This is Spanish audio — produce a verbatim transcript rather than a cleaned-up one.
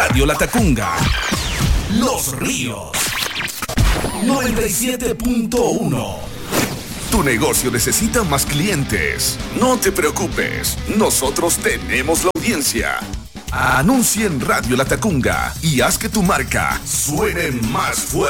Radio Latacunga. Los Ríos. noventa y siete punto uno. Tu negocio necesita más clientes. No te preocupes, nosotros tenemos la audiencia. Anuncia en Radio Latacunga y haz que tu marca suene más fuerte.